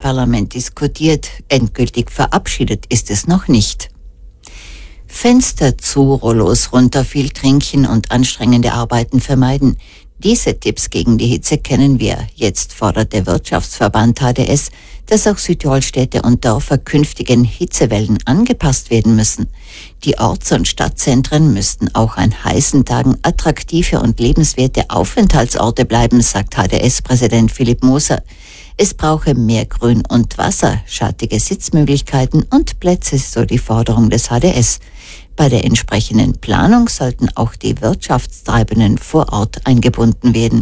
Parlament diskutiert. Endgültig verabschiedet ist es noch nicht. Fenster zu, Rollos runter, viel trinken und anstrengende Arbeiten vermeiden. Diese Tipps gegen die Hitze kennen wir. Jetzt fordert der Wirtschaftsverband HDS, dass auch Südtirol-Städte und Dörfer künftigen Hitzewellen angepasst werden müssen. Die Orts- und Stadtzentren müssten auch an heißen Tagen attraktive und lebenswerte Aufenthaltsorte bleiben, sagt HDS-Präsident Philipp Moser. Es brauche mehr Grün und Wasser, schattige Sitzmöglichkeiten und Plätze, so die Forderung des HDS. Bei der entsprechenden Planung sollten auch die Wirtschaftstreibenden vor Ort eingebunden werden.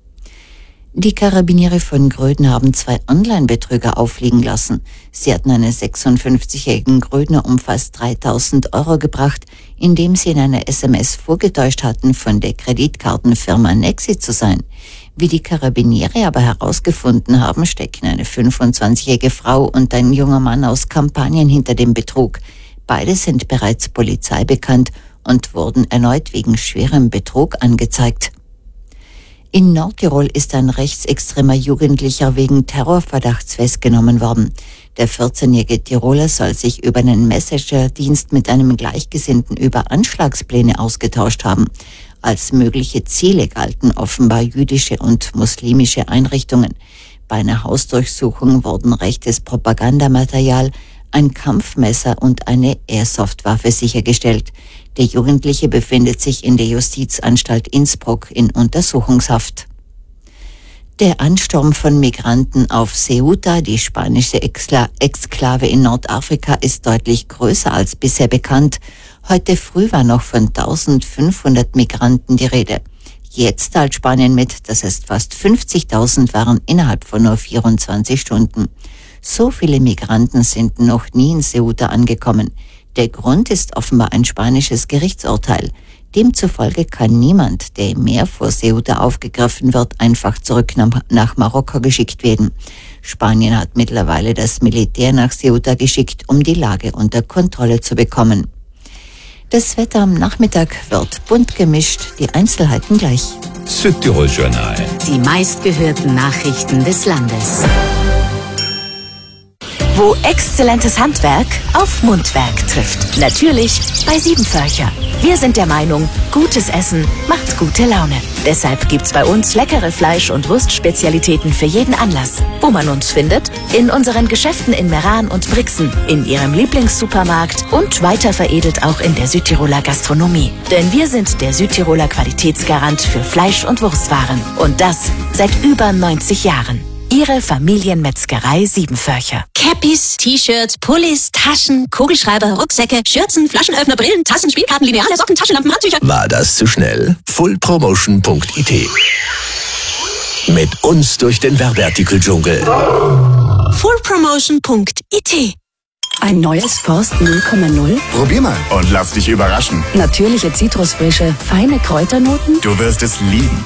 Die Karabiniere von Gröden haben 2 Online-Betrüger auffliegen lassen. Sie hatten einen 56-jährigen Grödner um fast 3.000 € gebracht, indem sie in einer SMS vorgetäuscht hatten, von der Kreditkartenfirma Nexi zu sein. Wie die Karabiniere aber herausgefunden haben, stecken eine 25-jährige Frau und ein junger Mann aus Kampanien hinter dem Betrug. Beide sind bereits Polizei bekannt und wurden erneut wegen schwerem Betrug angezeigt. In Nordtirol ist ein rechtsextremer Jugendlicher wegen Terrorverdachts festgenommen worden. Der 14-jährige Tiroler soll sich über einen Messenger-Dienst mit einem Gleichgesinnten über Anschlagspläne ausgetauscht haben. Als mögliche Ziele galten offenbar jüdische und muslimische Einrichtungen. Bei einer Hausdurchsuchung wurden rechtes Propagandamaterial, ein Kampfmesser und eine Airsoft-Waffe sichergestellt. Der Jugendliche befindet sich in der Justizanstalt Innsbruck in Untersuchungshaft. Der Ansturm von Migranten auf Ceuta, die spanische Exklave in Nordafrika, ist deutlich größer als bisher bekannt. Heute früh war noch von 1.500 Migranten die Rede. Jetzt teilt Spanien mit, dass es fast 50.000 waren innerhalb von nur 24 Stunden. So viele Migranten sind noch nie in Ceuta angekommen. Der Grund ist offenbar ein spanisches Gerichtsurteil. Demzufolge kann niemand, der im Meer vor Ceuta aufgegriffen wird, einfach zurück nach Marokko geschickt werden. Spanien hat mittlerweile das Militär nach Ceuta geschickt, um die Lage unter Kontrolle zu bekommen. Das Wetter am Nachmittag wird bunt gemischt, die Einzelheiten gleich. Südtirol Journal. Die meistgehörten Nachrichten des Landes. Wo exzellentes Handwerk auf Mundwerk trifft. Natürlich bei Siebenvölcher. Wir sind der Meinung, gutes Essen macht gute Laune. Deshalb gibt's bei uns leckere Fleisch- und Wurstspezialitäten für jeden Anlass. Wo man uns findet? In unseren Geschäften in Meran und Brixen, in Ihrem Lieblingssupermarkt und weiter veredelt auch in der Südtiroler Gastronomie. Denn wir sind der Südtiroler Qualitätsgarant für Fleisch- und Wurstwaren. Und das seit über 90 Jahren. Ihre Familienmetzgerei Siebenvölcher. Cappies, T-Shirts, Pullis, Taschen, Kugelschreiber, Rucksäcke, Schürzen, Flaschenöffner, Brillen, Tassen, Spielkarten, Lineale, Socken, Taschenlampen, Handtücher. War das zu schnell? Fullpromotion.it. Mit uns durch den Werbeartikeldschungel. Fullpromotion.it. Ein neues Forst 0,0? Probier mal und lass dich überraschen. Natürliche Zitrusfrische, feine Kräuternoten? Du wirst es lieben.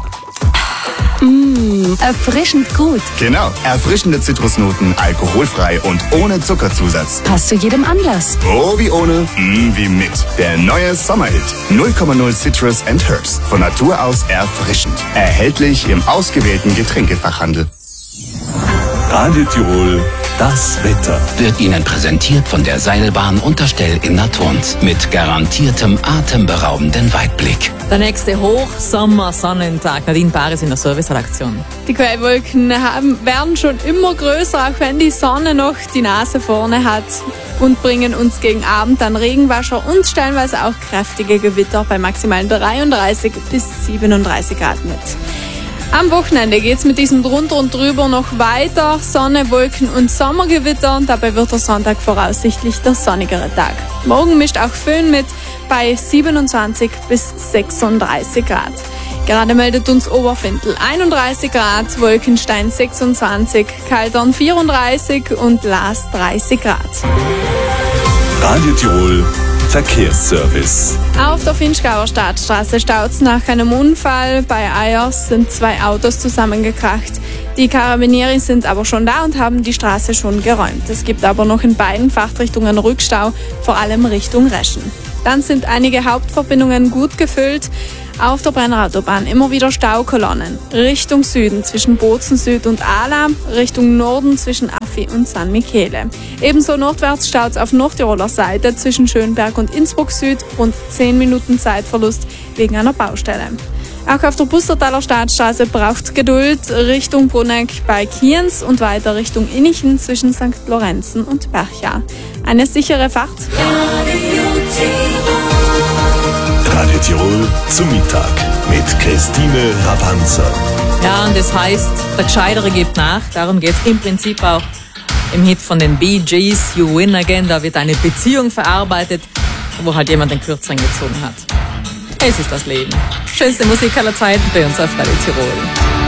Erfrischend gut. Genau, erfrischende Zitrusnoten, alkoholfrei und ohne Zuckerzusatz. Passt zu jedem Anlass. Oh wie ohne, wie mit. Der neue Sommerhit. 0,0 Citrus and Herbs. Von Natur aus erfrischend. Erhältlich im ausgewählten Getränkefachhandel. Radio Tirol, das Wetter. Wird Ihnen präsentiert von der Seilbahn Unterstell in Naturns mit garantiertem atemberaubenden Weitblick. Der nächste Hochsommer-Sonnentag. Nadine Paris in der Serviceredaktion. Die Quellwolken werden schon immer größer, auch wenn die Sonne noch die Nase vorne hat, und bringen uns gegen Abend dann Regenwasser und stellenweise auch kräftige Gewitter bei maximalen 33 bis 37 Grad mit. Am Wochenende geht's mit diesem drunter und drüber noch weiter. Sonne, Wolken und Sommergewitter. Dabei wird der Sonntag voraussichtlich der sonnigere Tag. Morgen mischt auch Föhn mit bei 27 bis 36 Grad. Gerade meldet uns Oberfindl 31 Grad, Wolkenstein 26, Kaldern 34 und Laas 30 Grad. Radio Tirol Verkehrsservice. Auf der Vinschgauer Stadtstraße staut's nach einem Unfall. Bei Eyers sind 2 Autos zusammengekracht. Die Karabinieri sind aber schon da und haben die Straße schon geräumt. Es gibt aber noch in beiden Fahrtrichtungen Rückstau, vor allem Richtung Reschen. Dann sind einige Hauptverbindungen gut gefüllt. Auf der Brennerautobahn immer wieder Staukolonnen. Richtung Süden zwischen Bozen Süd und Ala, Richtung Norden zwischen Amalfi und San Michele. Ebenso nordwärts staut es auf Nordtiroler Seite zwischen Schönberg und Innsbruck Süd, rund 10 Minuten Zeitverlust wegen einer Baustelle. Auch auf der Bustertaler Staatsstraße braucht Geduld Richtung Bruneck bei Kienz und weiter Richtung Innichen zwischen St. Lorenzen und Bercha. Eine sichere Fahrt. Radio Tirol zum Mittag mit Christine Rapanzer. Ja, und das heißt, der Gescheitere gibt nach. Darum geht es im Prinzip auch im Hit von den Bee Gees, You Win Again. Da wird eine Beziehung verarbeitet, wo halt jemand den Kürzeren gezogen hat. Es ist das Leben. Schönste Musik aller Zeiten bei uns auf Radio Tirol.